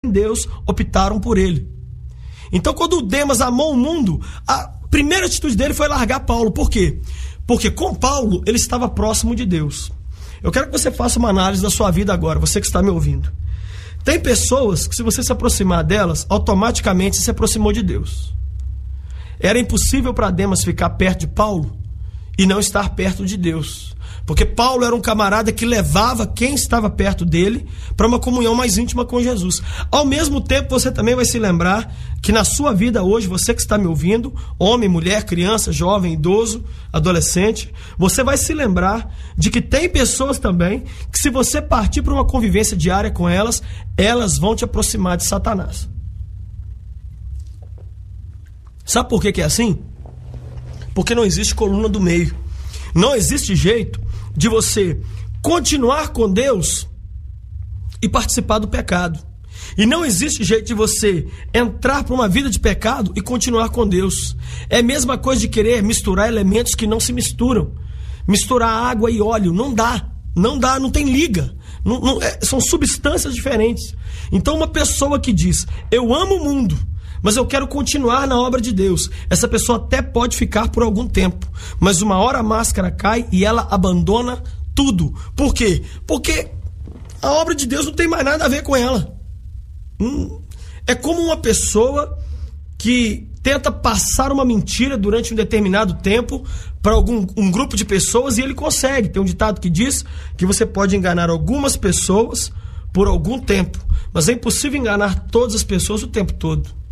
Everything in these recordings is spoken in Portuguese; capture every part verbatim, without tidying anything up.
Deus optaram por ele. Então, quando o Demas amou o mundo, a primeira atitude dele foi largar Paulo. Por quê? Porque com Paulo ele estava próximo de Deus. Eu quero que você faça uma análise da sua vida agora, você que está me ouvindo. Tem pessoas que, se você se aproximar delas, automaticamente se aproximou de Deus. Era impossível para Demas ficar perto de Paulo e não estar perto de Deus. Porque Paulo era um camarada que levava quem estava perto dele para uma comunhão mais íntima com Jesus. Ao mesmo tempo, você também vai se lembrar que na sua vida hoje, você que está me ouvindo, homem, mulher, criança, jovem, idoso, adolescente, você vai se lembrar de que tem pessoas também que, se você partir para uma convivência diária com elas, elas vão te aproximar de Satanás. Sabe por que que é assim? Porque não existe coluna do meio. Não existe jeito de você continuar com Deus e participar do pecado. E não existe jeito de você entrar para uma vida de pecado e continuar com Deus. É a mesma coisa de querer misturar elementos que não se misturam. Misturar água e óleo, não dá. Não dá, não tem liga. Não, não, é, são substâncias diferentes. Então, uma pessoa que diz, eu amo o mundo, mas eu quero continuar na obra de Deus, essa pessoa até pode ficar por algum tempo, mas uma hora a máscara cai e ela abandona tudo. Por quê? Porque a obra de Deus não tem mais nada a ver com ela. Hum, é como uma pessoa que tenta passar uma mentira durante um determinado tempo para algum um grupo de pessoas e ele consegue. Tem um ditado que diz que você pode enganar algumas pessoas por algum tempo, mas é impossível enganar todas as pessoas o tempo todo.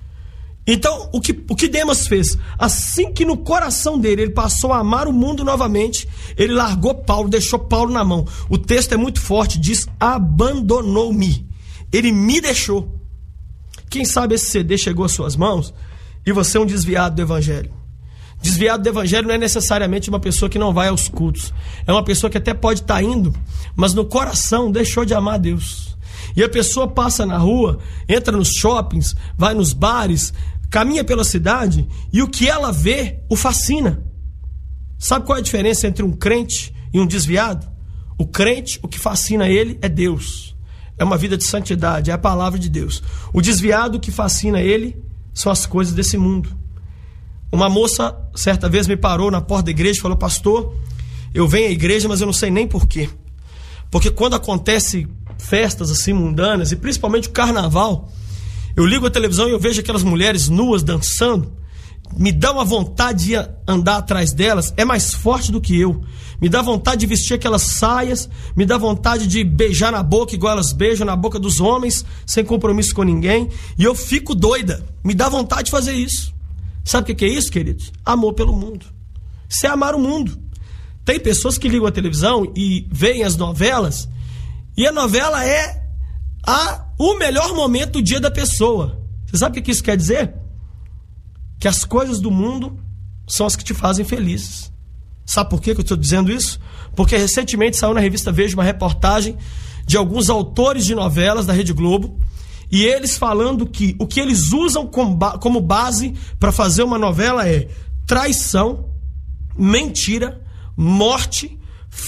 Então, o que, o que Demas fez? Assim que no coração dele ele passou a amar o mundo novamente, ele largou Paulo, deixou Paulo na mão. O texto é muito forte, diz, abandonou-me. Ele me deixou. Quem sabe esse C D chegou às suas mãos e você é um desviado do evangelho. Desviado do evangelho não é necessariamente uma pessoa que não vai aos cultos. É uma pessoa que até pode estar indo, mas no coração deixou de amar Deus. E a pessoa passa na rua, entra nos shoppings, vai nos bares, caminha pela cidade e o que ela vê o fascina. Sabe qual é a diferença entre um crente e um desviado? O crente, o que fascina ele é Deus. É uma vida de santidade, é a palavra de Deus. O desviado, o que fascina ele são as coisas desse mundo. Uma moça, certa vez, me parou na porta da igreja e falou, pastor, eu venho à igreja, mas eu não sei nem porquê. Porque quando acontece festas assim mundanas, e principalmente o carnaval, eu ligo a televisão e eu vejo aquelas mulheres nuas dançando, me dá uma vontade de andar atrás delas, é mais forte do que eu, me dá vontade de vestir aquelas saias, me dá vontade de beijar na boca igual elas beijam na boca dos homens, sem compromisso com ninguém, e eu fico doida, me dá vontade de fazer isso. Sabe o que é isso, queridos? Amor pelo mundo. Isso é amar o mundo. Tem pessoas que ligam a televisão e veem as novelas, e a novela é a, o melhor momento do dia da pessoa. Você sabe o que isso quer dizer? Que as coisas do mundo são as que te fazem felizes. Sabe por que eu estou dizendo isso? Porque recentemente saiu na revista Veja uma reportagem de alguns autores de novelas da Rede Globo, e eles falando que o que eles usam como base para fazer uma novela é traição, mentira, morte,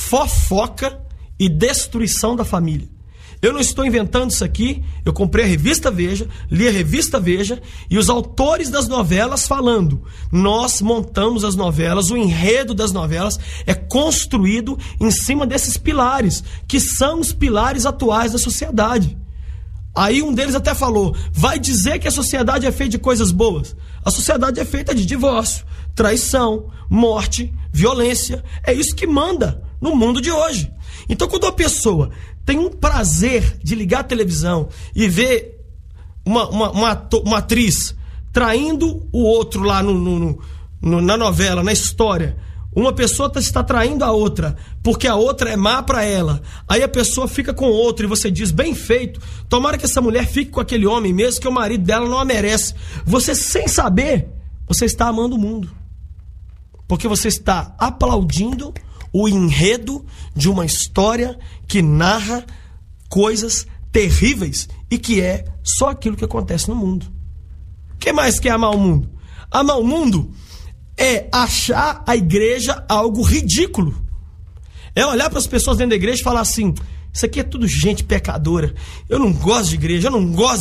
fofoca e destruição da família. Eu não estou inventando isso aqui, eu comprei a revista Veja, li a revista Veja e os autores das novelas falando, nós montamos as novelas, o enredo das novelas é construído em cima desses pilares, que são os pilares atuais da sociedade. Aí um deles até falou, vai dizer que a sociedade é feita de coisas boas? A sociedade é feita de divórcio, traição, morte, violência, é isso que manda no mundo de hoje. Então, quando uma pessoa tem um prazer de ligar a televisão e ver uma, uma, uma, uma atriz traindo o outro lá no, no, no, na novela, na história, uma pessoa está traindo a outra porque a outra é má para ela, aí a pessoa fica com o outro e você diz, bem feito, tomara que essa mulher fique com aquele homem mesmo, que o marido dela não a merece. Você, sem saber, você está amando o mundo, porque você está aplaudindo o enredo de uma história que narra coisas terríveis e que é só aquilo que acontece no mundo. O que mais que é amar o mundo? Amar o mundo é achar a igreja algo ridículo. É olhar para as pessoas dentro da igreja e falar assim, Isso aqui é tudo gente pecadora. Eu não gosto de igreja, eu não gosto